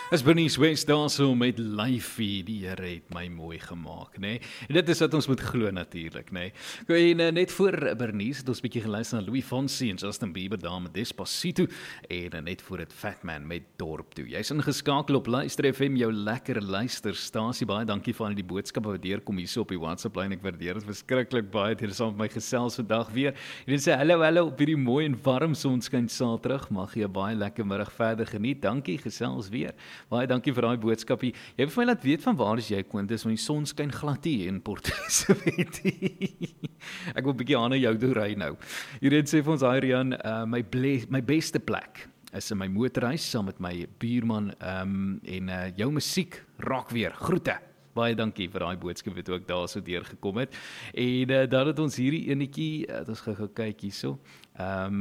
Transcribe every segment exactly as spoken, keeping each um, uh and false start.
As Bernice West daar so met Lyfie, die Here het my mooi gemaak, nê? En dit is wat ons moet glo natuurlik, nê? En uh, net voor Bernice het ons 'n bietjie geluister na Louis Fonsi en Justin Bieber daar met Despacito en uh, net voor dit Fat Man met Dorp toe. Jy's ingeskakel op Luister F M, jou lekker luisterstasie. Baie dankie vir al die boodskappe wat deurkom hierso op die WhatsApp lyn. Ek waardeer dit verskriklik baie. Hier is saam met my gesels vandag weer. En dit sê hallo hallo op hierdie mooi en warm sonskyn Saterdag. Mag jy 'n baie lekker middag verder geniet. Dankie, gesels weer. Baie dankie vir daai boodskapie. Jy het vir my laat weet van waar is jy, Quintus, want die son skyn glad hier in Port Elizabeth. Ek wil 'n bietjie aan na jou toe ry nou. Hier het sê vir ons Adrian, uh, my, ble- my beste plek is in my motorhuis saam met my buurman um, en uh, jou musiek raak weer. Groete. Baie dankie vir daai boodskap wat ook daar so deurgekom het. En uh, dan het ons hierdie enetjie, uh, ons gaan gou kyk hierso. Ehm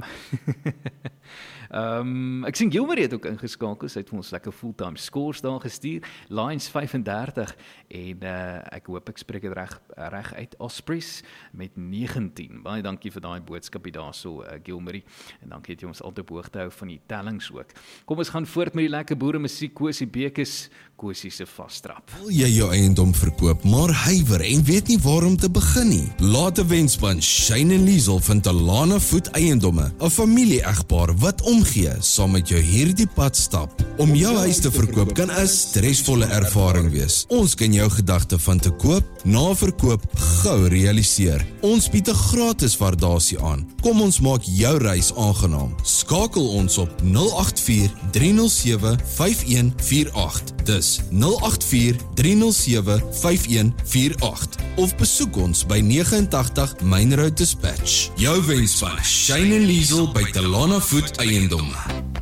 um, ek sien Gilmarie het ook ingeskakel, sy het vir ons lekker fulltime scores daar gestuur, Lions vyf en dertig en uh, ek hoop ek spreek dit reg reg uit, Ospreys met negentien. Baie dankie vir daai boodskapie daarso, uh, Gilmarie, en dankie dat jy ons altyd op hoogte hou van die tellings ook. Kom ons gaan voort met die lekker boere musiek, Kosie Bekes, Kosie se vastrap. Wil jy jou eiendom verkoop, maar huiwer en weet nie waar om te begin nie? Laat 'n wenspan Shane en Liesel van Talana Voet Eiendomme, 'n familie-egpaar wat omgee saam met jou hierdie pad stap. Om jou huis te verkoop kan 'n stresvolle ervaring wees. Ons kan jou gedagte van te koop, na verkoop gou realiseer. Ons bied 'n gratis waardasie aan. Kom ons maak jou reis aangenaam. Skakel ons op nul agt vier, drie nul sewe, vyf een vier agt. Dis nul agt vier, drie nul sewe, vyf een vier agt of besoek ons by agt nege Main Road Dispatch. Jou wenspan Shane en Liesel by Talana Voet Eiendom.